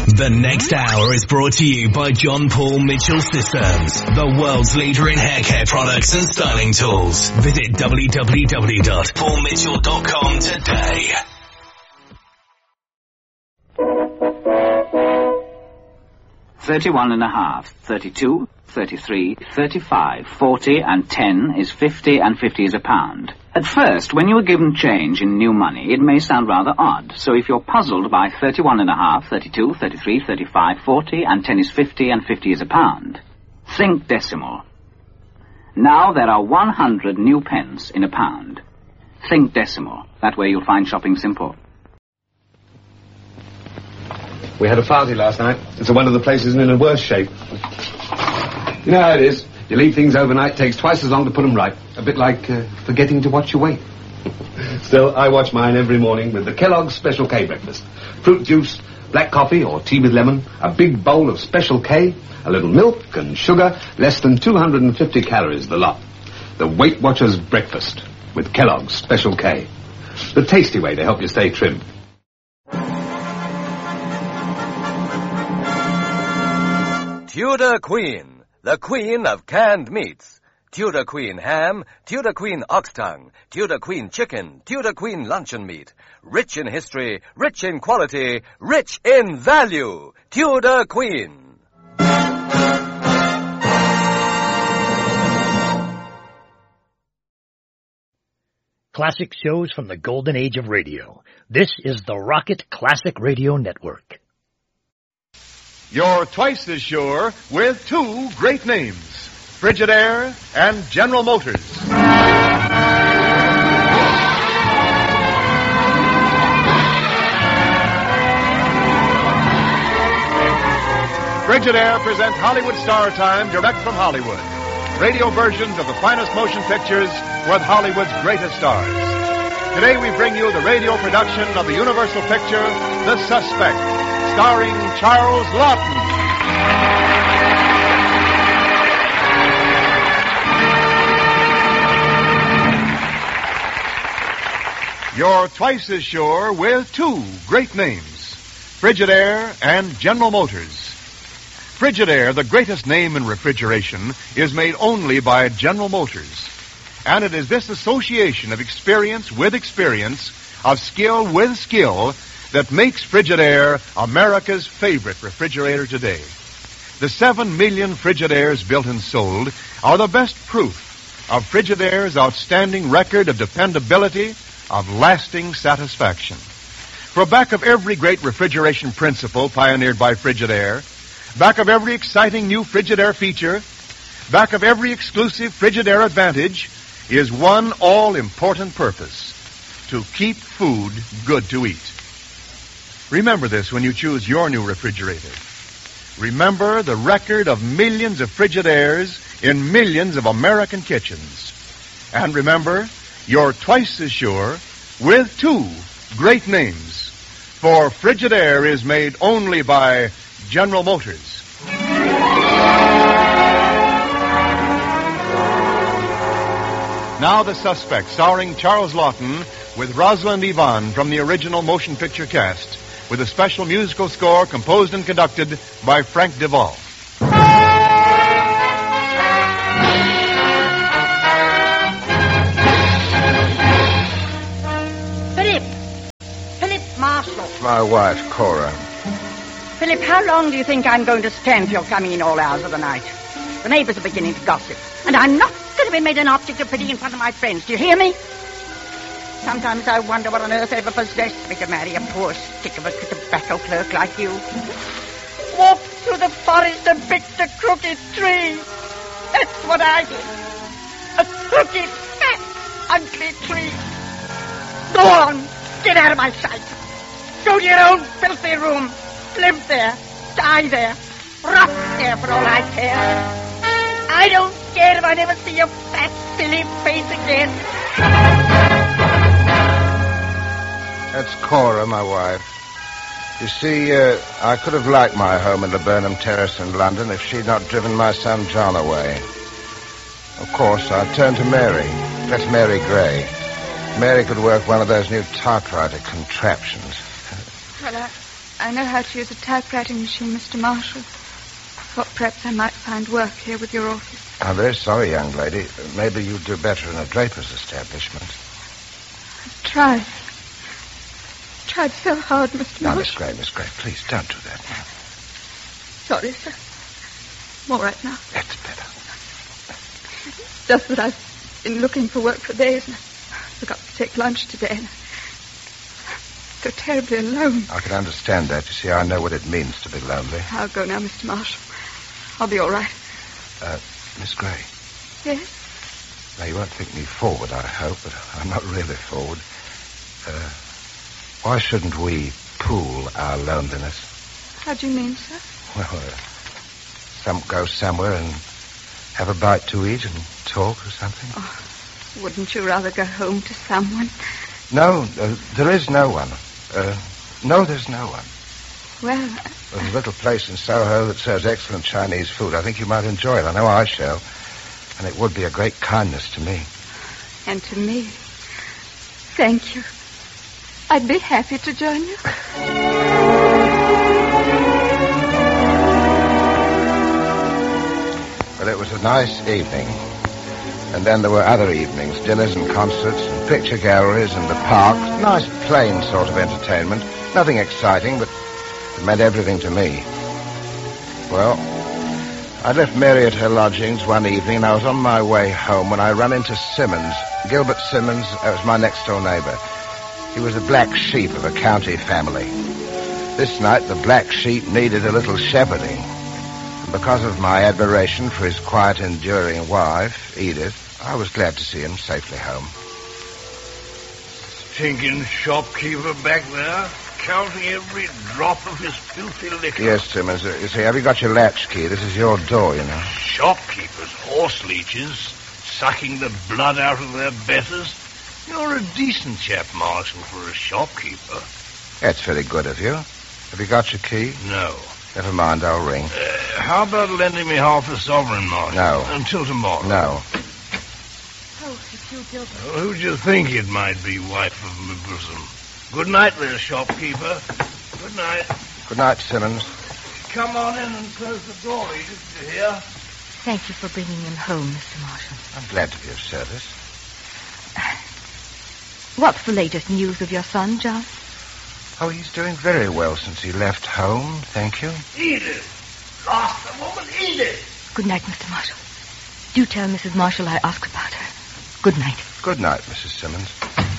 The next hour is brought to you by John Paul Mitchell Systems, the world's leader in hair care products and styling tools. Visit www.paulmitchell.com today. $31.5, 32, 33, 35, 40 and 10 is 50 and 50 is a pound. At first, when you are given change in new money, it may sound rather odd. So if you're puzzled by 31.5, 32, 33, 35, 40 and 10 is 50 and 50 is a pound, think decimal. Now there are 100 new pence in a pound. Think decimal. That way you'll find shopping simple. We had a party last night. It's one of the places in a worse shape. You know how it is. You leave things overnight, it takes twice as long to put them right. A bit like forgetting to watch your weight. Still, I watch mine every morning with the Kellogg's Special K breakfast. Fruit juice, black coffee or tea with lemon, a big bowl of Special K, a little milk and sugar, less than 250 calories the lot. The Weight Watchers breakfast with Kellogg's Special K. The tasty way to help you stay trim. Tudor Queen, the queen of canned meats. Tudor Queen ham, Tudor Queen ox tongue, Tudor Queen chicken, Tudor Queen luncheon meat. Rich in history, rich in quality, rich in value. Tudor Queen. Classic shows from the golden age of radio. This is the Rocket Classic Radio Network. You're twice as sure with two great names, Frigidaire and General Motors. Frigidaire presents Hollywood Star Time direct from Hollywood. Radio versions of the finest motion pictures with Hollywood's greatest stars. Today we bring you the radio production of the Universal picture, The Suspect, starring Charles Laughton. You're twice as sure with two great names, Frigidaire and General Motors. Frigidaire, the greatest name in refrigeration, is made only by General Motors. And it is this association of experience with experience, of skill with skill, that makes Frigidaire America's favorite refrigerator today. The 7 million Frigidaires built and sold are the best proof of Frigidaire's outstanding record of dependability, of lasting satisfaction. For back of every great refrigeration principle pioneered by Frigidaire, back of every exciting new Frigidaire feature, back of every exclusive Frigidaire advantage, is one all-important purpose: to keep food good to eat. Remember this when you choose your new refrigerator. Remember the record of millions of Frigidaires in millions of American kitchens. And remember, you're twice as sure with two great names. For Frigidaire is made only by General Motors. Now The Suspect, starring Charles Laughton with Rosalind Yvonne from the original motion picture cast, with a special musical score composed and conducted by Frank Duvall. Philip Marshall. My wife, Cora. Philip, how long do you think I'm going to stand for your coming in all hours of the night? The neighbors are beginning to gossip, and I'm not going to be made an object of pity in front of my friends. Do you hear me? Sometimes I wonder what on earth ever possessed me to marry a poor stick of a tobacco clerk like you. Walked through the forest and picked a crooked tree. That's what I did. A crooked, fat, ugly tree. Go on. Get out of my sight. Go to your own filthy room. Live there. Die there. Rot there for all I care. I don't care if I never see your fat, silly face again. That's Cora, my wife. You see, I could have liked my home in the Burnham Terrace in London if she'd not driven my son John away. Of course, I turned to Mary. That's Mary Gray. Mary could work one of those new typewriter contraptions. Well, I know how to use a typewriting machine, Mr. Marshall. Thought perhaps I might find work here with your office. I'm very sorry, young lady. Maybe you'd do better in a draper's establishment. I've tried. Tried so hard, Mr. Now, Marshall. Miss Gray, please don't do that now. Sorry, sir. I'm all right now. That's better. Just that I've been looking for work for days and I forgot to take lunch today. And I'm so terribly alone. I can understand that. You see, I know what it means to be lonely. I'll go now, Mr. Marshall. I'll be all right. Miss Gray. Yes? Now, you won't think me forward, I hope, but I'm not really forward. Why shouldn't we pool our loneliness? How do you mean, sir? Well, go somewhere and have a bite to eat and talk or something. Oh, wouldn't you rather go home to someone? No, there is no one. No, there's no one. Well, There's a little place in Soho that serves excellent Chinese food. I think you might enjoy it. I know I shall. And it would be a great kindness to me. and to me. Thank you. I'd be happy to join you. Well, it was a nice evening. And then there were other evenings, dinners and concerts and picture galleries and the park. Nice, plain sort of entertainment. Nothing exciting, but it meant everything to me. Well, I left Mary at her lodgings one evening, and I was on my way home when I ran into Simmons. Gilbert Simmons, that was my next-door neighbor. He was the black sheep of a county family. This night, the black sheep needed a little shepherding. And because of my admiration for his quiet, enduring wife, Edith, I was glad to see him safely home. Stinking shopkeeper back there, counting every drop of his filthy liquor. Yes, Simmons. You see, have you got your latchkey? This is your door, you know. Shopkeepers, horse leeches, sucking the blood out of their betters. You're a decent chap, Marshall, for a shopkeeper. That's very good of you. Have you got your key? No. Never mind, I'll ring. How about lending me half a sovereign, Marshall? No. Until tomorrow. No. Oh, it's you, Gilbert. Who'd you think it might be, wife of my bosom? Good night there, shopkeeper. Good night. Good night, Simmons. Come on in and close the door, Edith, you hear? Thank you for bringing him home, Mr. Marshall. I'm glad to be of service. What's the latest news of your son, John? Oh, he's doing very well since he left home, thank you. Edith! Lost the woman, Edith! Good night, Mr. Marshall. Do tell Mrs. Marshall I asked about her. Good night. Good night, Mrs. Simmons.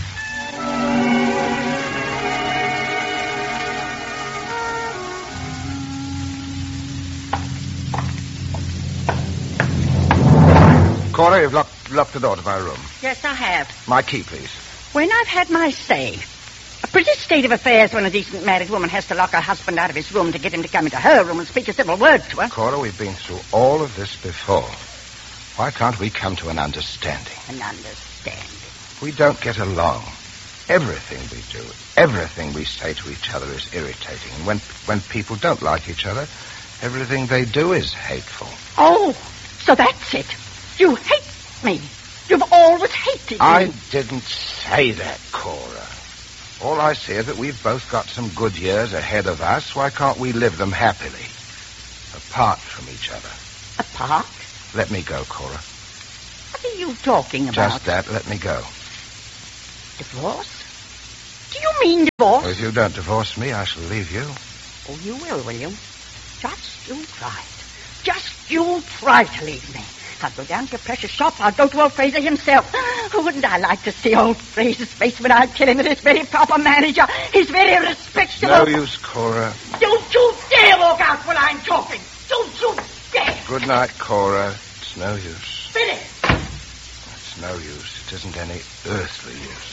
Cora, you've locked the door to my room. Yes, I have. My key, please. When I've had my say. A pretty state of affairs when a decent married woman has to lock her husband out of his room to get him to come into her room and speak a civil word to her. Cora, we've been through all of this before. Why can't we come to an understanding? An understanding. We don't get along. Everything we do, everything we say to each other is irritating. And when people don't like each other, everything they do is hateful. Oh, so that's it. You hate me. You've always hated me. I didn't say that, Cora. All I say is that we've both got some good years ahead of us. Why can't we live them happily? Apart from each other. Apart? Let me go, Cora. What are you talking about? Just that. Let me go. Divorce? Do you mean divorce? Well, if you don't divorce me, I shall leave you. Oh, you will you? Just you try it. Just you try to leave me. I'll go down to your precious shop. I'll go to old Fraser himself. Wouldn't I like to see old Fraser's face when I tell him that he's very proper manager. He's very respectable. No use, Cora. Don't you dare walk out while I'm talking. Don't you dare. Good night, Cora. It's no use. Billy. It's no use. It isn't any earthly use.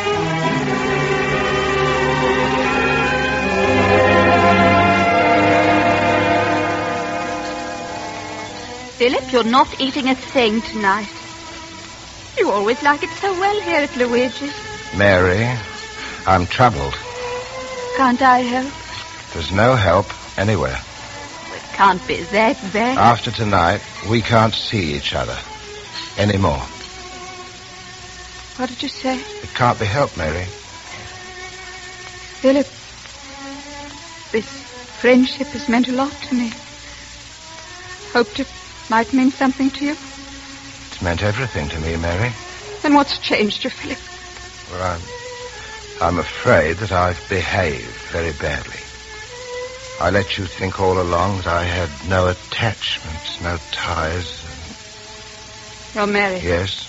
Philip, you're not eating a thing tonight. You always like it so well here at Luigi's. Mary, I'm troubled. Can't I help? There's no help anywhere. It can't be that bad. After tonight, we can't see each other anymore. What did you say? It can't be helped, Mary. Philip, This friendship has meant a lot to me. Hoped it might mean something to you. It's meant everything to me, Mary. Then what's changed you, Philip? Well, I'm afraid that I've behaved very badly. I let you think all along that I had no attachments, no ties. You're married? Yes.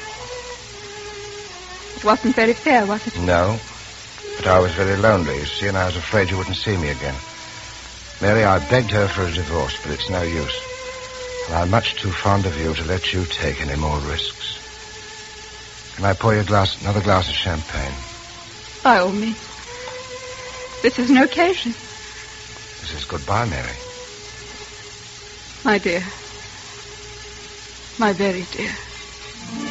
It wasn't very fair, was it? No. But I was very lonely, you see, and I was afraid you wouldn't see me again. Mary, I begged her for a divorce, but it's no use. And I'm much too fond of you to let you take any more risks. Can I pour you another glass of champagne? By all means. This is an occasion. This is goodbye, Mary. My dear. My very dear.